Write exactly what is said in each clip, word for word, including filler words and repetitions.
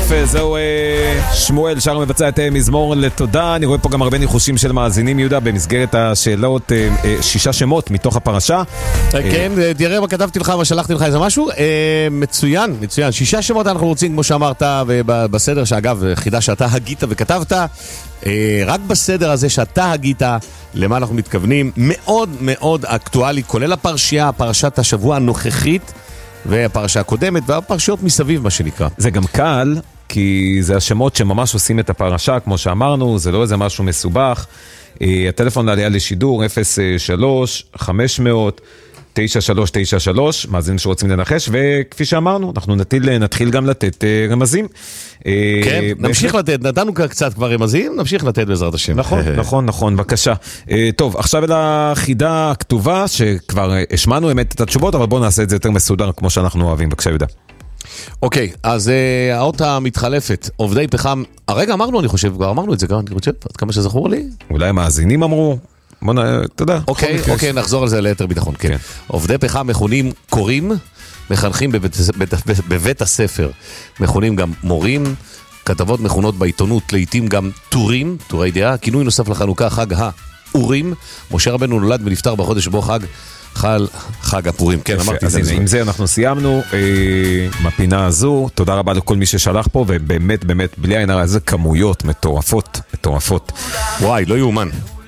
יפה, זהו שמואל שר מבצע את מזמור לתודה. אני רואה פה גם הרבה ניחושים של מאזינים, יהודה, במסגרת השאלות, שישה שמות מתוך הפרשה. כן, תראה מה כתבתי לך, מה שלחתי לך איזה משהו. מצוין, מצוין. שישה שמות אנחנו רוצים, כמו שאמרת, בסדר שאגב, חידה שאתה הגית וכתבת, רק בסדר הזה שאתה הגית, למה אנחנו מתכוונים, מאוד מאוד אקטואלי, כולל הפרשייה, פרשת השבוע הנוכחית, והפרשה הקודמת, והפרשיות מסביב, מה שנקרא. זה גם קל, כי זה השמות שממש עושים את הפרשה, כמו שאמרנו, זה לא איזה משהו מסובך. הטלפון לעלייה לשידור, אפס שלוש חמש מאות תשע שלוש תשע שלוש, מאזינים שרוצים לנחש, וכפי שאמרנו, אנחנו נתחיל, נתחיל גם לתת רמזים. כן, נמשיך לתת, נתנו קצת כבר רמזים, נמשיך לתת בעזרת השם. נכון, נכון, נכון, בבקשה. טוב, עכשיו אל החידה הכתובה, שכבר השמענו אמת את התשובות, אבל בואו נעשה את זה יותר מסודר, כמו שאנחנו אוהבים. בבקשה, יהודה. אוקיי, אז האות המתחלפת, עובדי פחם, הרגע אמרנו, אני חושב, כבר אמרנו את זה, אני חושב, עד כמה שזכור לי. אולי המאזינים אמרו. בוא נ... תודה. אוקיי, אוקיי, נחזור על זה ליתר ביטחון, כן. עובדי פחם מכונים קוראים, מחנכים בבית, בבית, בבית הספר, מכונים גם מורים, כתבות מכונות בעיתונות, לעתים גם טורים, טורי דעה, כינוי נוסף לחנוכה, חג האורים. משה רבנו נולד ונפטר בחודש שבו חג חל חג הפורים. כן, אמרתי את זה. עם זה אנחנו סיימנו מפינה הזו. תודה רבה לכל מי ששלח פה, ובאמת, באמת, בלי עין הרע, איזה כמויות מטורפות, מטורפות. וואי, לא יאומן.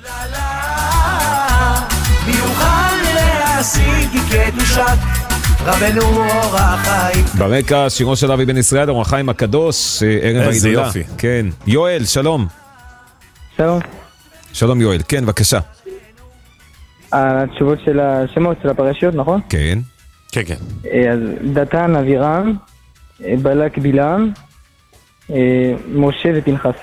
ברקע שירו של אבי בן ישראל, אור החיים הקדוש, ערב ההילולה. כן. יואל, שלום. שלום. שלום יואל, כן, בבקשה. התשובות של השמות של הפרשיות, נכון? כן. כן, כן. אז דתן, אבירם, בלק, בלעם, משה ופנחס.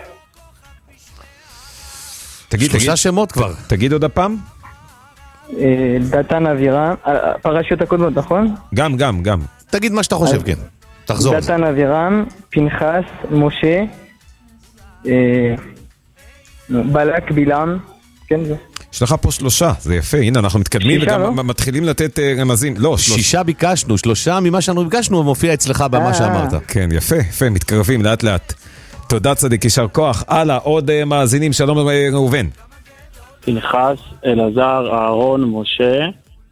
תגיד, שלושה שמות כבר. תגיד עוד הפעם. דתן, אבירם, הפרשיות הקודמות, נכון? גם, גם, גם. תגיד מה שאתה חושב, כן. תחזור. דתן, אבירם, פנחס, משה, בלק, בלעם, כן זה. יש לך פה שלושה, זה יפה, הנה אנחנו מתקדמים וגם לא? מתחילים לתת רמזים. לא, שלוש... שישה ביקשנו, שלושה ממה שאנחנו ביקשנו מופיע אצלך במה שאמרת. כן, יפה, יפה, מתקרבים לאט לאט. תודה צדיק, יישר כוח. הלאה, עוד מאזינים, שלום ראובן. פנחס, אלעזר, אהרון, משה,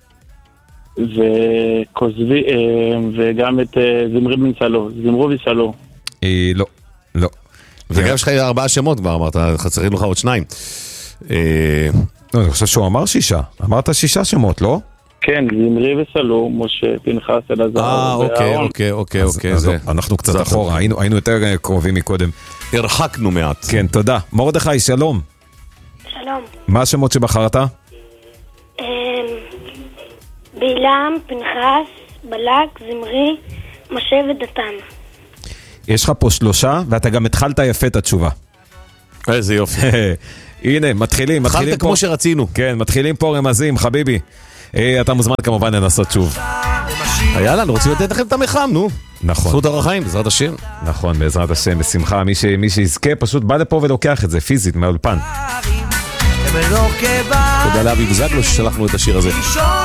וכוזבי, וגם את זמרי בן סלו, זמרו וסלו. לא, לא. וגם יש לך ארבעה שמות כבר, אמרת, חסרים לך עוד שניים. לא, אני חושב שהוא אמר שישה. אמרת שישה שמות, לא? כן, זמרי וסלו, משה, פנחס, אלעזר. אה, אוקיי, אוקיי, אוקיי, אוקיי. אנחנו קצת אחורה, היינו יותר קרובים מקודם. הרחקנו מעט. כן, תודה. מרדכי, שלום. שלום. מה השמות שבחרת? בלעם, פנחס, בלק, זמרי, משה ודתן. יש לך פה שלושה, ואתה גם התחלת יפה את התשובה. איזה יופי. הנה, מתחילים, מתחילים פה. התחלת כמו שרצינו. כן, מתחילים פה רמזים, חביבי. אתה מוזמן כמובן לנסות שוב. היה לנו, רוצים לתת לכם את המחם, נו. נכון. זכות אור החיים, בעזרת השם. נכון, בעזרת השם, בשמחה. מי, ש... מי שיזכה פשוט בא לפה ולוקח את זה, פיזית, מהאולפן. תודה לאבי בוזגלו ששלחנו את השיר הזה.